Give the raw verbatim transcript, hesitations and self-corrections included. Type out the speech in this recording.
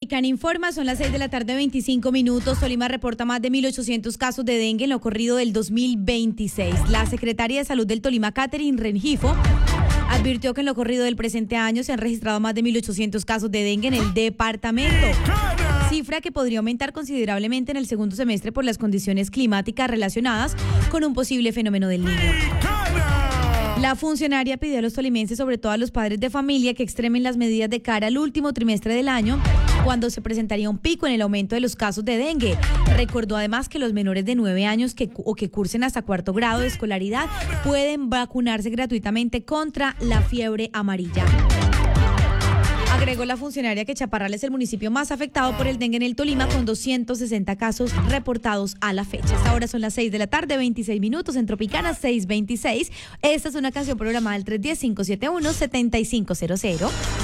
Tropicana informa, son las seis de la tarde, veinticinco minutos. Tolima reporta más de mil ochocientos casos de dengue en lo corrido del dos mil veintiséis. La secretaria de Salud del Tolima, Catherine Rengifo, advirtió que en lo corrido del presente año se han registrado más de mil ochocientos casos de dengue en el departamento, cifra que podría aumentar considerablemente en el segundo semestre por las condiciones climáticas relacionadas con un posible fenómeno del Niño. La funcionaria pidió a los tolimenses, sobre todo a los padres de familia, que extremen las medidas de cara al último trimestre del año, cuando se presentaría un pico en el aumento de los casos de dengue. Recordó además que los menores de nueve años que, o que cursen hasta cuarto grado de escolaridad pueden vacunarse gratuitamente contra la fiebre amarilla. Agregó la funcionaria que Chaparral es el municipio más afectado por el dengue en el Tolima, con doscientos sesenta casos reportados a la fecha. Hasta ahora son las seis de la tarde, veintiséis minutos en Tropicana, seis veintiséis. Esta es una canción programada al tres uno cero, cinco siete uno, siete cinco cero cero.